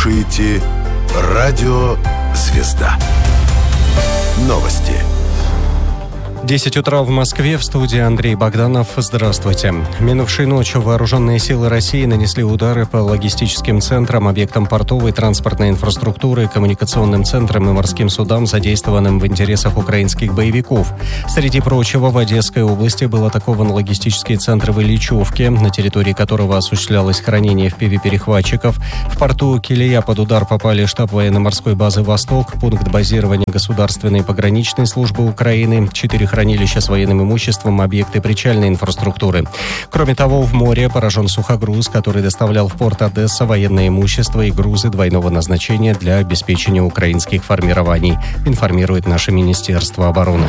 слушаете радио «Звезда». Новости. 10 утра в Москве, в студии Андрей Богданов. Здравствуйте. Минувшей ночью вооруженные силы России нанесли удары по логистическим центрам, объектам портовой транспортной инфраструктуры, коммуникационным центрам и морским судам, задействованным в интересах украинских боевиков. Среди прочего, в Одесской области был атакован логистический центр в Ильичевке, на территории которого осуществлялось хранение FPV-перехватчиков. В порту Килия под удар попали штаб военно-морской базы «Восток», пункт базирования Государственной пограничной службы Украины, 4 хранилища с военным имуществом, объекты причальной инфраструктуры. Кроме того, в море поражен сухогруз, который доставлял в порт Одесса военное имущество и грузы двойного назначения для обеспечения украинских формирований, информирует наше Министерство обороны.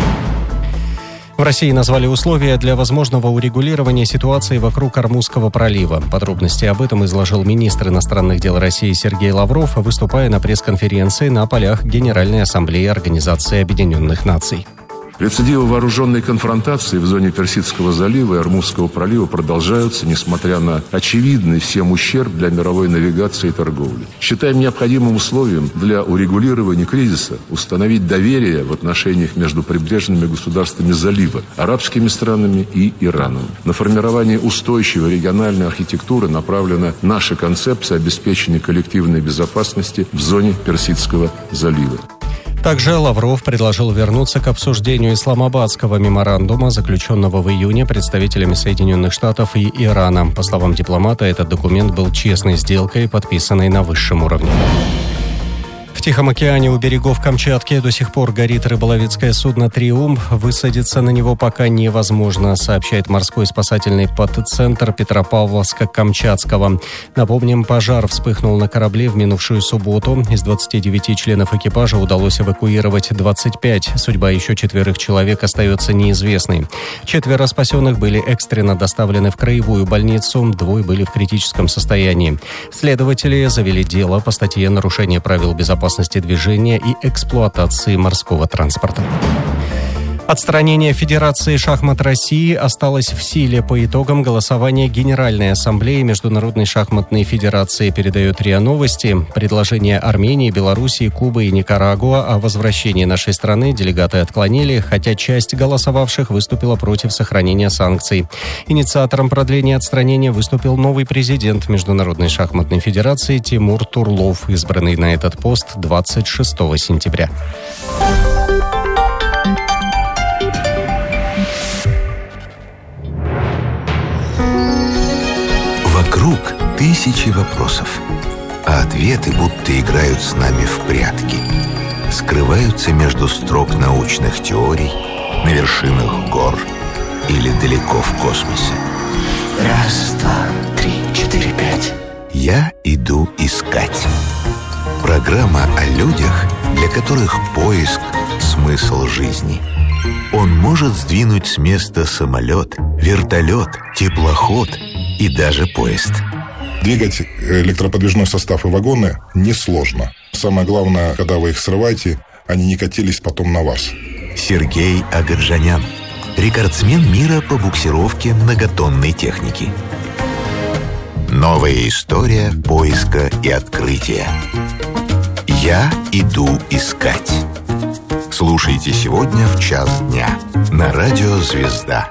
В России назвали условия для возможного урегулирования ситуации вокруг Ормузского пролива. Подробности об этом изложил министр иностранных дел России Сергей Лавров, выступая на пресс-конференции на полях Генеральной Ассамблеи Организации Объединенных Наций. Рецидивы вооруженной конфронтации в зоне Персидского залива и Ормузского пролива продолжаются, несмотря на очевидный всем ущерб для мировой навигации и торговли. Считаем необходимым условием для урегулирования кризиса установить доверие в отношениях между прибрежными государствами залива, арабскими странами и Ираном. На формирование устойчивой региональной архитектуры направлена наша концепция обеспечения коллективной безопасности в зоне Персидского залива. Также Лавров предложил вернуться к обсуждению Исламабадского меморандума, заключенного в июне представителями Соединенных Штатов и Ирана. По словам дипломата, этот документ был честной сделкой, подписанной на высшем уровне. В Тихом океане у берегов Камчатки до сих пор горит рыболовецкое судно «Триумф». Высадиться на него пока невозможно, сообщает морской спасательный подцентр Петропавловска-Камчатского. Напомним, пожар вспыхнул на корабле в минувшую субботу. Из 29 членов экипажа удалось эвакуировать 25. Судьба еще 4 человек остается неизвестной. 4 спасенных были экстренно доставлены в краевую больницу, 2 были в критическом состоянии. Следователи завели дело по статье «Нарушение правил безопасности движения и эксплуатации морского транспорта». Отстранение Федерации шахмат России осталось в силе по итогам голосования Генеральной Ассамблеи Международной шахматной федерации, передает РИА Новости. Предложение Армении, Белоруссии, Кубы и Никарагуа о возвращении нашей страны делегаты отклонили, хотя часть голосовавших выступила против сохранения санкций. Инициатором продления отстранения выступил новый президент Международной шахматной федерации Тимур Турлов, избранный на этот пост 26 сентября. Вокруг тысячи вопросов, а ответы будто играют с нами в прятки. Скрываются между строк научных теорий, на вершинах гор или далеко в космосе. Раз, два, три, 4, 5. Я иду искать. Программа о людях, для которых поиск – смысл жизни. Он может сдвинуть с места самолет, вертолет, теплоход и даже поезд. Двигать электроподвижной состав и вагоны несложно. Самое главное, когда вы их срываете, они не катились потом на вас. Сергей Агаджанян, рекордсмен мира по буксировке многотонной техники. Новая история поиска и открытия. Я иду искать. Слушайте сегодня в 1:00 дня на радио «Звезда».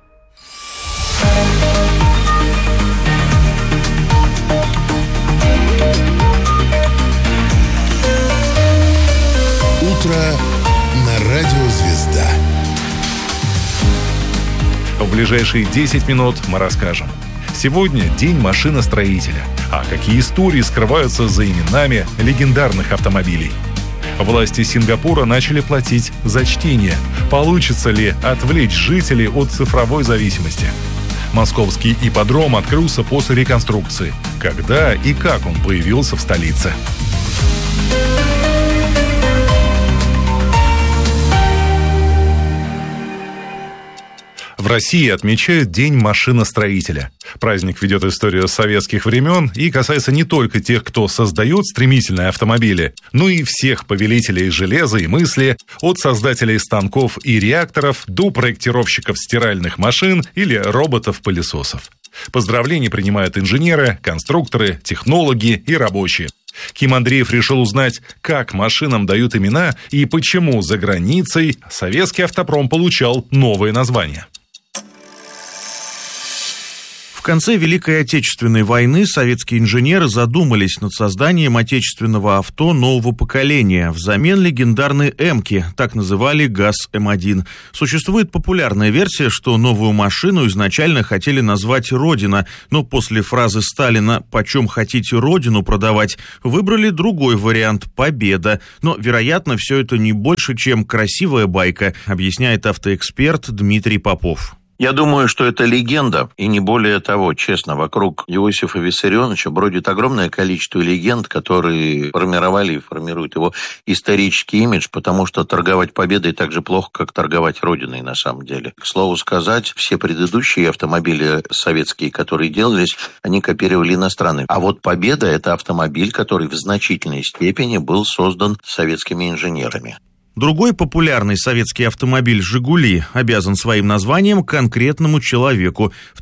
Утро на радио «Звезда». В ближайшие 10 минут мы расскажем. Сегодня день машиностроителя. А какие истории скрываются за именами легендарных автомобилей? Власти Сингапура начали платить за чтение. Получится ли отвлечь жителей от цифровой зависимости? Московский ипподром открылся после реконструкции. Когда и как он появился в столице? В России отмечают День машиностроителя. Праздник ведет историю советских времен и касается не только тех, кто создает стремительные автомобили, но и всех повелителей железа и мысли, от создателей станков и реакторов до проектировщиков стиральных машин или роботов-пылесосов. Поздравления принимают инженеры, конструкторы, технологи и рабочие. Ким Андреев решил узнать, как машинам дают имена и почему за границей советский автопром получал новые названия. В конце Великой Отечественной войны советские инженеры задумались над созданием отечественного авто нового поколения взамен легендарной «Эмки», так называли ГАЗ-М1. Существует популярная версия, что новую машину изначально хотели назвать «Родина», но после фразы Сталина «почем хотите Родину продавать» выбрали другой вариант «Победа». Но, вероятно, все это не больше, чем красивая байка, объясняет автоэксперт Дмитрий Попов. Я думаю, что это легенда, и не более того, честно, вокруг Иосифа Виссарионовича бродит огромное количество легенд, которые формировали и формируют его исторический имидж, потому что торговать победой так же плохо, как торговать родиной на самом деле. К слову сказать, все предыдущие автомобили советские, которые делались, они копировали иностранные. А вот «Победа» — это автомобиль, который в значительной степени был создан советскими инженерами. Другой популярный советский автомобиль «Жигули» обязан своим названием конкретному человеку. В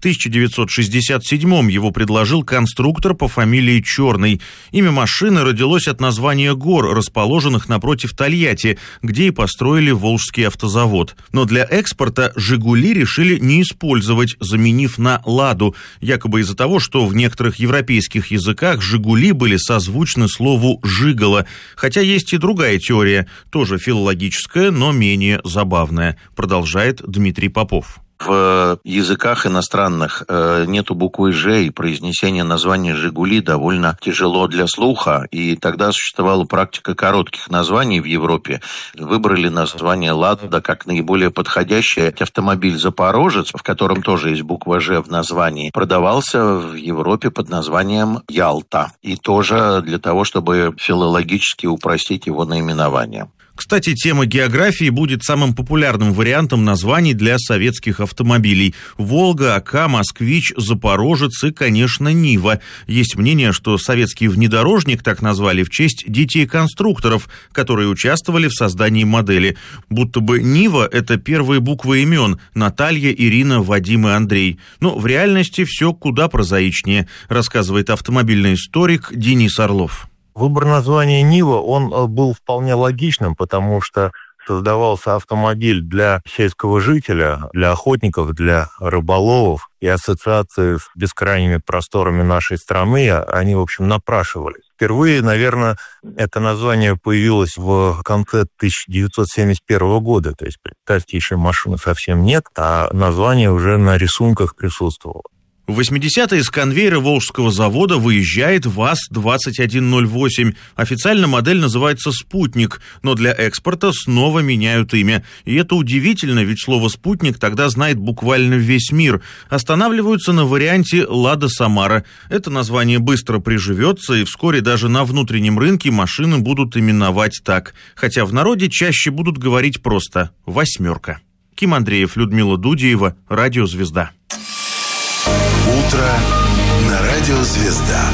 1967-м его предложил конструктор по фамилии Черный. Имя машины родилось от названия гор, расположенных напротив Тольятти, где и построили Волжский автозавод. Но для экспорта «Жигули» решили не использовать, заменив на «Ладу», якобы из-за того, что в некоторых европейских языках «Жигули» были созвучны слову «жигало». Хотя есть и другая теория, тоже филологическая, но менее забавная, продолжает Дмитрий Попов. В языках иностранных нету буквы «Ж», и произнесение названия «Жигули» довольно тяжело для слуха, и тогда существовала практика коротких названий в Европе. Выбрали название «Лада» как наиболее подходящее. Автомобиль «Запорожец», в котором тоже есть буква «Ж» в названии, продавался в Европе под названием «Ялта», и тоже для того, чтобы филологически упростить его наименование. Кстати, тема географии будет самым популярным вариантом названий для советских автомобилей. «Волга», «Ока», «Москвич», «Запорожец» и, конечно, «Нива». Есть мнение, что советский внедорожник так назвали в честь детей-конструкторов, которые участвовали в создании модели. Будто бы «Нива» — это первые буквы имен — Наталья, Ирина, Вадим и Андрей. Но в реальности все куда прозаичнее, рассказывает автомобильный историк Денис Орлов. Выбор названия «Нива», он был вполне логичным, потому что создавался автомобиль для сельского жителя, для охотников, для рыболовов, и ассоциации с бескрайними просторами нашей страны, они, в общем, напрашивались. Впервые, наверное, это название появилось в конце 1971 года, то есть, представьте, еще машины совсем нет, а название уже на рисунках присутствовало. В 80-е с конвейера Волжского завода выезжает ВАЗ-2108. Официально модель называется «Спутник», но для экспорта снова меняют имя. И это удивительно, ведь слово «спутник» тогда знает буквально весь мир. Останавливаются на варианте «Лада Самара». Это название быстро приживется, и вскоре даже на внутреннем рынке машины будут именовать так. Хотя в народе чаще будут говорить просто «восьмерка». Ким Андреев, Людмила Дудеева, Радио «Звезда». Утро на Радио «Звезда».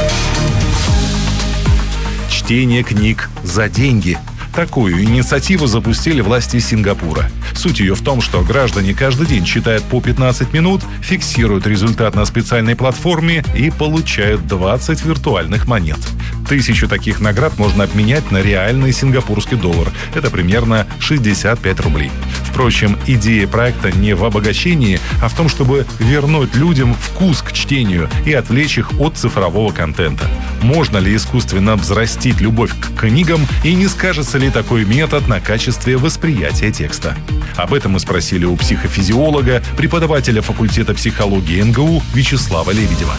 Чтение книг за деньги. Такую инициативу запустили власти Сингапура. Суть ее в том, что граждане каждый день читают по 15 минут, фиксируют результат на специальной платформе и получают 20 виртуальных монет. 1000 таких наград можно обменять на реальный сингапурский доллар. Это примерно 65 рублей. Впрочем, идея проекта не в обогащении, а в том, чтобы вернуть людям вкус к чтению и отвлечь их от цифрового контента. Можно ли искусственно взрастить любовь к книгам, и не скажется ли такой метод на качестве восприятия текста? Об этом мы спросили у психофизиолога, преподавателя факультета психологии МГУ Вячеслава Лебедева.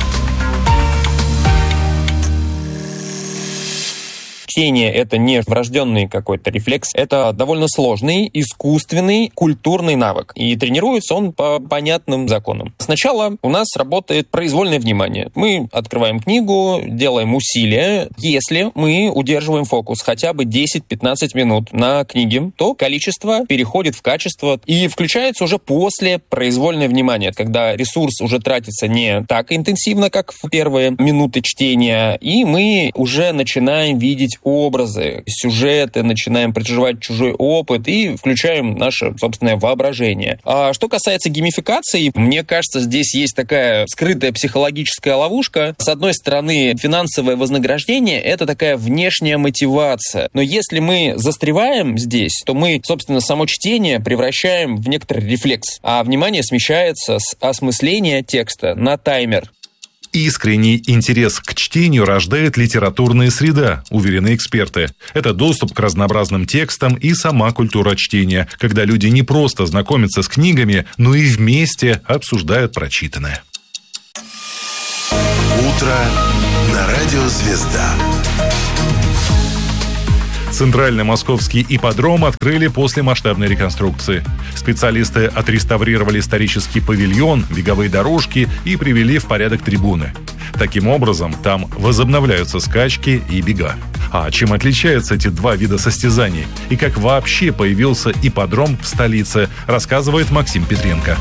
Чтение — это не врожденный какой-то рефлекс, это довольно сложный, искусственный, культурный навык. И тренируется он по понятным законам. Сначала у нас работает произвольное внимание. Мы открываем книгу, делаем усилия. Если мы удерживаем фокус хотя бы 10-15 минут на книге, то количество переходит в качество и включается уже после произвольное внимание, когда ресурс уже тратится не так интенсивно, как в первые минуты чтения, и мы уже начинаем видеть образы, сюжеты, начинаем проживать чужой опыт и включаем наше собственное воображение. А что касается геймификации, мне кажется, здесь есть такая скрытая психологическая ловушка. С одной стороны, финансовое вознаграждение — это такая внешняя мотивация. Но если мы застреваем здесь, то мы, собственно, само чтение превращаем в некоторый рефлекс, а внимание смещается с осмысления текста на таймер. Искренний интерес к чтению рождает литературная среда, уверены эксперты. Это доступ к разнообразным текстам и сама культура чтения, когда люди не просто знакомятся с книгами, но и вместе обсуждают прочитанное. Утро на радио «Звезда». Центральный московский ипподром открыли после масштабной реконструкции. Специалисты отреставрировали исторический павильон, беговые дорожки и привели в порядок трибуны. Таким образом, там возобновляются скачки и бега. А чем отличаются эти два вида состязаний? И как вообще появился ипподром в столице, рассказывает Максим Петренко.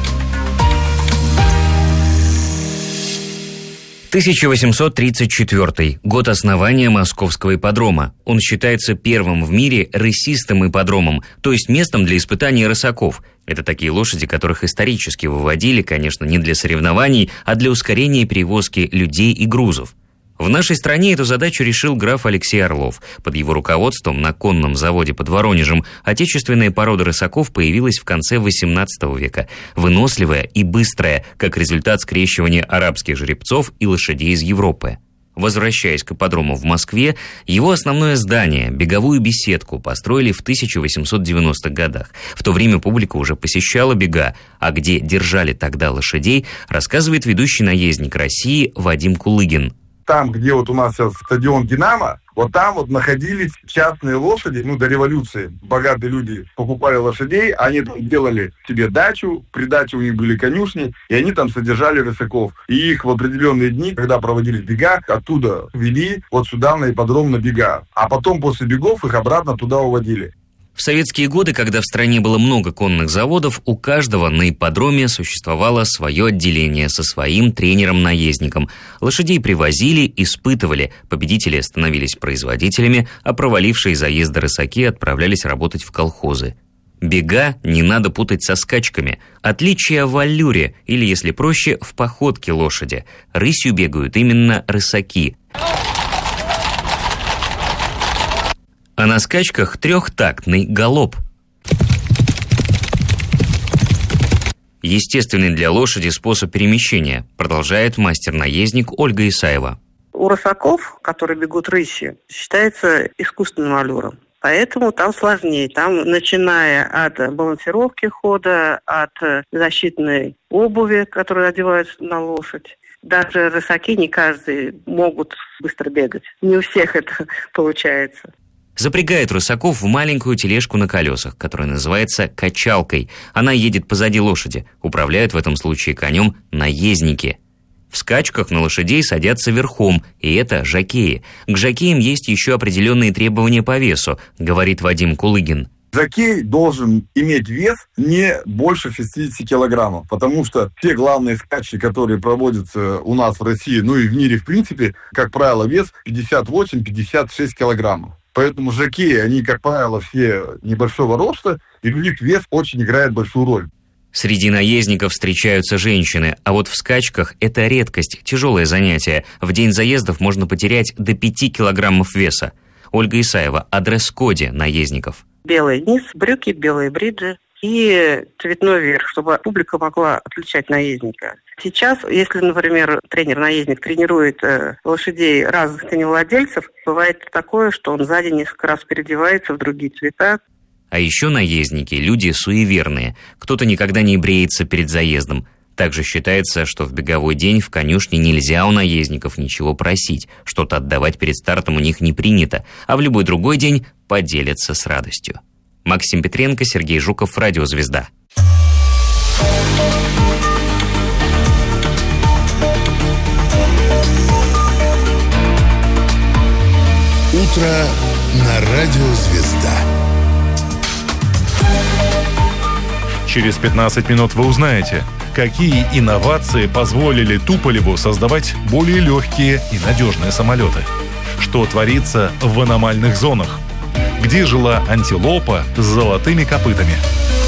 1834 год основания Московского ипподрома. Он считается первым в мире рысистым ипподромом, то есть местом для испытаний рысаков. Это такие лошади, которых исторически выводили, конечно, не для соревнований, а для ускорения перевозки людей и грузов. В нашей стране эту задачу решил граф Алексей Орлов. Под его руководством на конном заводе под Воронежем отечественная порода рысаков появилась в конце XVIII века. Выносливая и быстрая, как результат скрещивания арабских жеребцов и лошадей из Европы. Возвращаясь к ипподрому в Москве, его основное здание, беговую беседку, построили в 1890-х годах. В то время публика уже посещала бега, а где держали тогда лошадей, рассказывает ведущий наездник России Вадим Кулыгин. Там, где вот у нас сейчас стадион «Динамо», вот там вот находились частные лошади, до революции. Богатые люди покупали лошадей, они там делали себе дачу, при даче у них были конюшни, и они там содержали рысаков. И их в определенные дни, когда проводились бега, оттуда вели вот сюда на ипподром на бега. А потом после бегов их обратно туда уводили. В советские годы, когда в стране было много конных заводов, у каждого на ипподроме существовало свое отделение со своим тренером-наездником. Лошадей привозили, испытывали, победители становились производителями, а провалившие заезды рысаки отправлялись работать в колхозы. Бега не надо путать со скачками. Отличие в аллюре, или, если проще, в походке лошади. Рысью бегают именно рысаки. А на скачках трехтактный галоп. Естественный для лошади способ перемещения, продолжает мастер-наездник Ольга Исаева. У рысаков, которые бегут рысью, считается искусственным аллюром. Поэтому там сложнее. Там, начиная от балансировки хода, от защитной обуви, которую одевают на лошадь. Даже рысаки не каждый могут быстро бегать. Не у всех это получается. Запрягают рысаков в маленькую тележку на колесах, которая называется качалкой. Она едет позади лошади. Управляют в этом случае конем наездники. В скачках на лошадей садятся верхом, и это жокеи. К жокеям есть еще определенные требования по весу, говорит Вадим Кулыгин. Жокей должен иметь вес не больше 60 килограммов, потому что те главные скачки, которые проводятся у нас в России, и в мире в принципе, как правило, вес 58-56 килограммов. Поэтому жокеи, они, как правило, все небольшого роста, и у них вес очень играет большую роль. Среди наездников встречаются женщины, а вот в скачках это редкость, тяжелое занятие. В день заездов можно потерять до 5 килограммов веса. Ольга Исаева о дресс-коде наездников. Белый низ, брюки, белые бриджи и цветной верх, чтобы публика могла отличать наездника. Сейчас, если, например, тренер-наездник тренирует лошадей разных коневладельцев, бывает такое, что он сзади несколько раз переодевается в другие цвета. А еще наездники – люди суеверные. Кто-то никогда не бреется перед заездом. Также считается, что в беговой день в конюшне нельзя у наездников ничего просить. Что-то отдавать перед стартом у них не принято. А в любой другой день поделятся с радостью. Максим Петренко, Сергей Жуков, Радио «Звезда». Утро на радио «Звезда». Через 15 минут вы узнаете, какие инновации позволили Туполеву создавать более легкие и надежные самолеты. Что творится в аномальных зонах? Где жила антилопа с золотыми копытами?